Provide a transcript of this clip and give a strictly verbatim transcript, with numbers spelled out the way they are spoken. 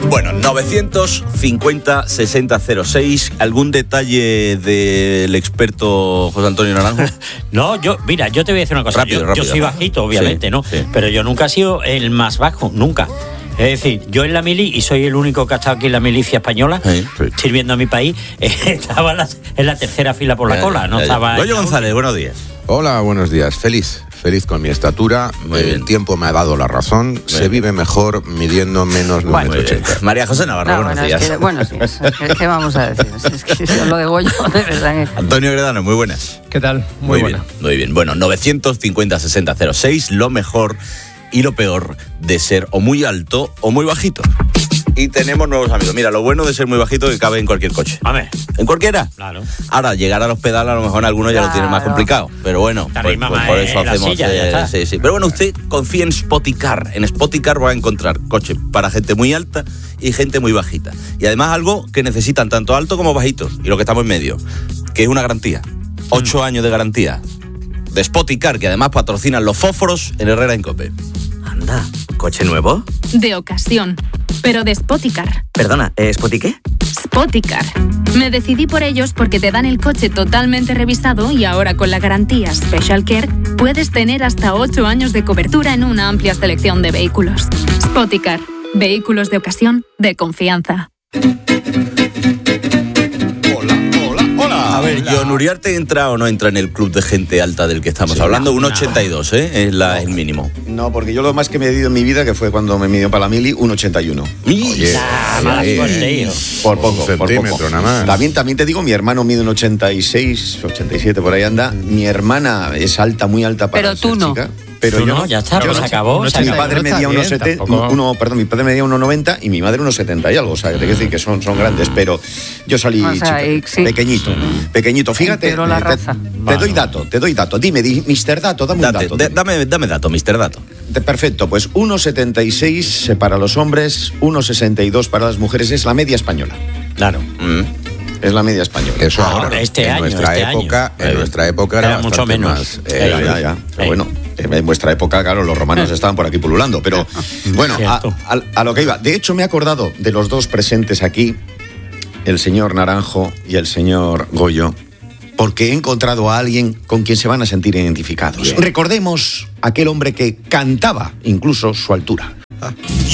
Bueno, novecientos cincuenta sesenta cero seis. ¿Algún detalle del experto José Antonio Naranjo? No, yo, mira, yo te voy a decir una cosa. Rápido, yo, rápido. yo soy bajito, obviamente, Sí, ¿no? sí. Pero yo nunca he sido el más bajo, nunca. Es decir, yo en la mili, y soy el único que ha estado aquí en la milicia española, Sí, sí. sirviendo a mi país, eh, estaba en la, en la tercera fila por la cola, no estaba... Goyo González, buenos días. Hola, buenos días. Feliz, feliz con mi estatura. Muy El bien. tiempo me ha dado la razón. Se bien. vive mejor midiendo menos de un Bueno. metro Muy bien. ochenta. María José Navarro, No, buenos bueno, días. es que, bueno, sí, es que, ¿qué vamos a decir? Es que si lo de Goyo, de verdad. que- Antonio Gredano, muy buenas. ¿Qué tal? Muy, buena. bien, muy bien. Bueno, novecientos cincuenta sesenta cero seis, lo mejor y lo peor de ser o muy alto o muy bajito. Y tenemos nuevos amigos. Mira, lo bueno de ser muy bajito es que cabe en cualquier coche. A ver, ¿En cualquiera? claro. Ahora, llegar a los pedales a lo mejor algunos ya lo tienen más Claro. complicado. Pero bueno, Te pues, arrima pues más por en eso la hacemos... silla, ya eh, está. sí, sí. Pero bueno, usted confía en Spoticar. En Spoticar va a encontrar coches para gente muy alta y gente muy bajita. Y además algo que necesitan tanto alto como bajito. Y lo que estamos en medio, que es una garantía. Ocho Mm. años de garantía. De Spoticar, que además patrocinan los fósforos en Herrera en Cope. Anda, ¿coche nuevo? De ocasión, pero de Spoticar. Perdona, ¿eh, ¿Spoti qué? Spoticar. Me decidí por ellos porque te dan el coche totalmente revisado y ahora con la garantía Special Care puedes tener hasta ocho años de cobertura en una amplia selección de vehículos. Spoticar. Vehículos de ocasión de confianza. A ver, John Uriarte entra o no entra en el club de gente alta del que estamos Sí, hablando. no, un ochenta y dos, ¿eh? Es la, el mínimo. No, porque yo lo más que me he medido en mi vida, que fue cuando me midió para la mili, un ochenta y uno. Oye, Ah, oye, mala oye, suerte, hijo. Por poco, Un por centímetro poco. nada más. También, también te digo, mi hermano mide un ochenta y seis, ochenta y siete, por ahí anda. Mi hermana es alta, muy alta para Pero tú ser no. chica. Pero Tú yo no, ya está, yo pues no. acabó, se Mi acabó. padre medía unos setenta, uno, perdón, mi padre medía uno noventa y mi madre unos setenta y algo. O sea, que te quiero decir que son, son grandes, pero yo salí O sea, chico, y sí. pequeñito, pequeñito. Fíjate, Empeoró la eh, te, raza. te doy dato, te doy dato. Dime, di, mister Dato, dame Date, un dato. de- dime. dame, dame dato, mister Dato. De- Perfecto, pues uno setenta y seis para los hombres, uno sesenta y dos para las mujeres, es la media española. Claro. Mm. Es la media española. Eso Ahora, ahora. este en año, nuestra este época, año. en nuestra época era, Era mucho bastante menos. más, Eh, eh, ya, ya. Pero Eh. bueno, en vuestra época, claro, los romanos estaban por aquí pululando. Pero bueno, a, Cierto. a- a lo que iba. De hecho, me he acordado de los dos presentes aquí, el señor Naranjo y el señor Goyo, porque he encontrado a alguien con quien se van a sentir identificados. Recordemos aquel hombre que cantaba incluso su altura.